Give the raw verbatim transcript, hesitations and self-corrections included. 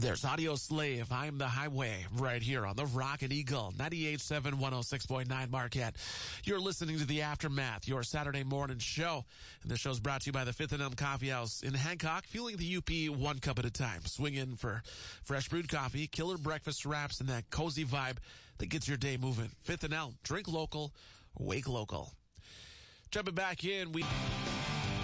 There's Audio Slave, I'm the Highway, right here on the Rocket Eagle, ninety-eight point seven, one oh six point nine Marquette. You're listening to The Aftermath, your Saturday morning show. And the show's brought to you by the Fifth and Elm Coffee House in Hancock, fueling the U P one cup at a time. Swing in for fresh brewed coffee, killer breakfast wraps, and that cozy vibe that gets your day moving. Fifth and Elm, drink local, wake local. Jumping back in, we...